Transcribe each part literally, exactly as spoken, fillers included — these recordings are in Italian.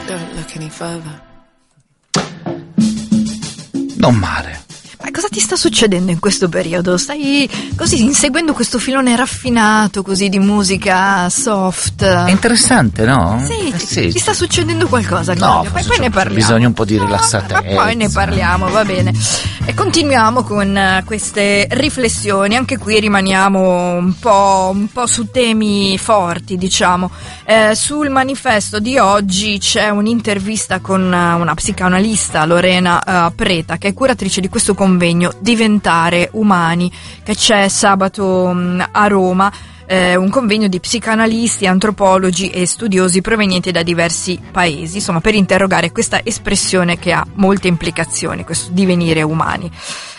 Don't look any further. Non male. Ma cosa ti sta succedendo in questo periodo? Stai così inseguendo questo filone raffinato così di musica soft? È interessante, no? Sì, eh sì. Ti sta succedendo qualcosa, No, Claudio? Poi, forse poi c'è- ne c'è parliamo. bisogno un po' di No, rilassatezza. ma poi ne parliamo, va bene. E continuiamo con eh, queste riflessioni. Anche qui rimaniamo un po', un po' su temi forti, diciamo. Eh, sul manifesto di oggi c'è un'intervista con eh, una psicanalista, Lorena eh, Preta, che è curatrice di questo convegno Diventare Umani, che c'è sabato mh, a Roma. Eh, un convegno di psicanalisti, antropologi e studiosi provenienti da diversi paesi, insomma, per interrogare questa espressione che ha molte implicazioni, questo divenire umani.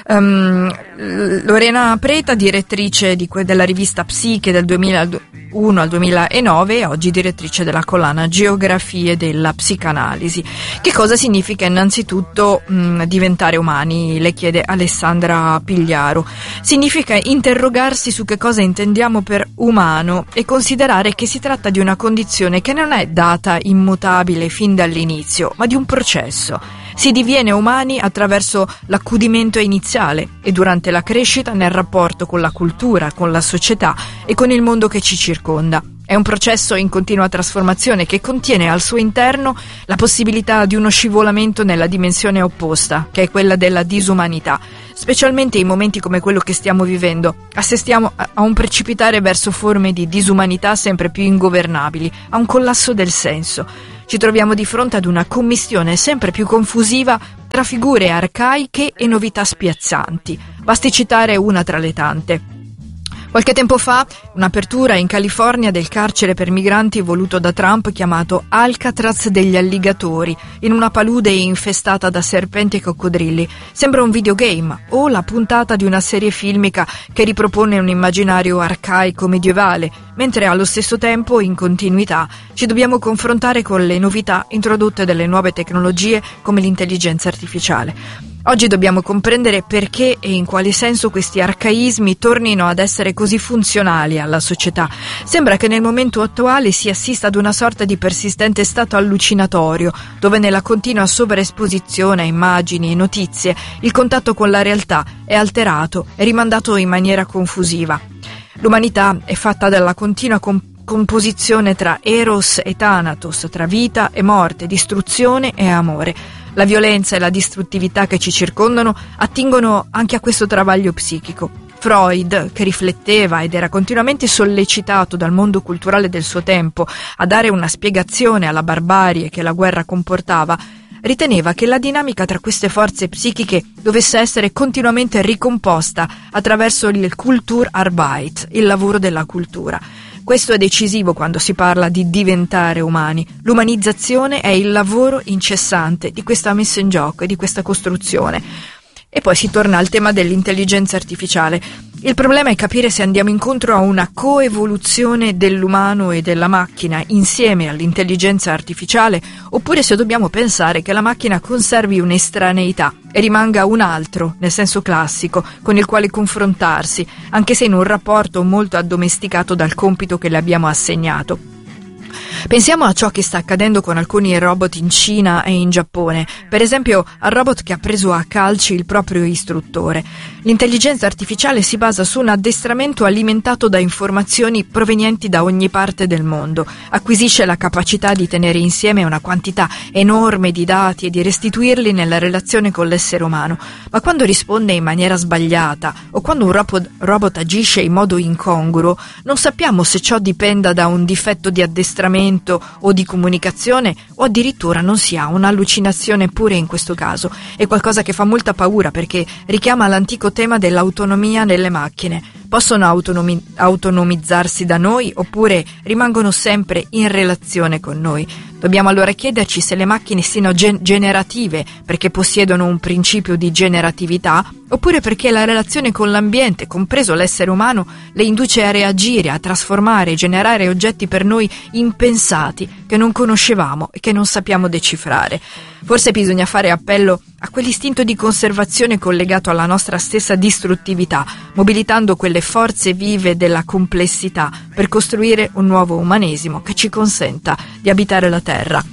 Um, Lorena Preta, direttrice di que- della rivista Psiche del duemilauno al duemilanove e oggi direttrice della collana Geografie della psicanalisi. Che cosa significa innanzitutto mh, diventare umani? Le chiede Alessandra Pigliaro. Significa interrogarsi su che cosa intendiamo per umano e considerare che si tratta di una condizione che non è data immutabile fin dall'inizio, ma di un processo. Si diviene umani attraverso l'accudimento iniziale e durante la crescita nel rapporto con la cultura, con la società e con il mondo che ci circonda. È un processo in continua trasformazione che contiene al suo interno la possibilità di uno scivolamento nella dimensione opposta, che è quella della disumanità. Specialmente in momenti come quello che stiamo vivendo, assistiamo a un precipitare verso forme di disumanità sempre più ingovernabili, a un collasso del senso. Ci troviamo di fronte ad una commistione sempre più confusiva tra figure arcaiche e novità spiazzanti. Basti citare una tra le tante. Qualche tempo fa, un'apertura in California del carcere per migranti voluto da Trump chiamato Alcatraz degli alligatori, in una palude infestata da serpenti e coccodrilli. Sembra un videogame o la puntata di una serie filmica che ripropone un immaginario arcaico medievale, mentre allo stesso tempo, in continuità, ci dobbiamo confrontare con le novità introdotte dalle nuove tecnologie come l'intelligenza artificiale. Oggi dobbiamo comprendere perché e in quale senso questi arcaismi tornino ad essere così funzionali alla società. Sembra che nel momento attuale si assista ad una sorta di persistente stato allucinatorio, dove nella continua sovraesposizione a immagini e notizie il contatto con la realtà è alterato e rimandato in maniera confusiva. L'umanità è fatta dalla continua comp- composizione tra eros e thanatos, tra vita e morte, distruzione e amore. La violenza e la distruttività che ci circondano attingono anche a questo travaglio psichico. Freud, che rifletteva ed era continuamente sollecitato dal mondo culturale del suo tempo a dare una spiegazione alla barbarie che la guerra comportava, riteneva che la dinamica tra queste forze psichiche dovesse essere continuamente ricomposta attraverso il Kulturarbeit, il lavoro della cultura. Questo è decisivo quando si parla di diventare umani. L'umanizzazione è il lavoro incessante di questa messa in gioco e di questa costruzione. E poi si torna al tema dell'intelligenza artificiale. Il problema è capire se andiamo incontro a una coevoluzione dell'umano e della macchina insieme all'intelligenza artificiale, oppure se dobbiamo pensare che la macchina conservi un'estraneità e rimanga un altro, nel senso classico, con il quale confrontarsi, anche se in un rapporto molto addomesticato dal compito che le abbiamo assegnato. Pensiamo a ciò che sta accadendo con alcuni robot in Cina e in Giappone, per esempio al robot che ha preso a calci il proprio istruttore. L'intelligenza artificiale si basa su un addestramento alimentato da informazioni provenienti da ogni parte del mondo, acquisisce la capacità di tenere insieme una quantità enorme di dati e di restituirli nella relazione con l'essere umano, ma quando risponde in maniera sbagliata o quando un robot, robot agisce in modo incongruo, non sappiamo se ciò dipenda da un difetto di addestramento o di comunicazione o addirittura non si ha un'allucinazione pure in questo caso. È qualcosa che fa molta paura perché richiama l'antico tema dell'autonomia nelle macchine. Possono autonomi- autonomizzarsi da noi oppure rimangono sempre in relazione con noi. Dobbiamo allora chiederci se le macchine siano gen- generative perché possiedono un principio di generatività oppure perché la relazione con l'ambiente, compreso l'essere umano, le induce a reagire, a trasformare e generare oggetti per noi impensati che non conoscevamo e che non sappiamo decifrare. Forse bisogna fare appello a quell'istinto di conservazione collegato alla nostra stessa distruttività, mobilitando quelle forze vive della complessità per costruire un nuovo umanesimo che ci consenta di abitare la Terra.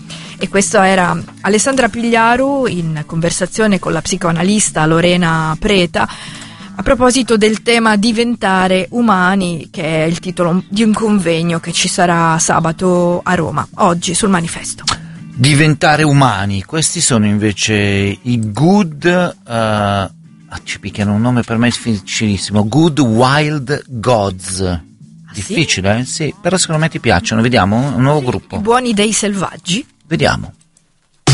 E questo era Alessandra Pigliaru in conversazione con la psicoanalista Lorena Preta a proposito del tema diventare umani, che è il titolo di un convegno che ci sarà sabato a Roma, oggi sul Manifesto. Diventare umani, questi sono invece i Good, uh, ah, ci picchiano un nome per me difficilissimo, Good Wild Gods. Ah, difficile, sì? Sì, però secondo me ti piacciono, vediamo, un nuovo sì, gruppo. I buoni dei selvaggi. Vediamo.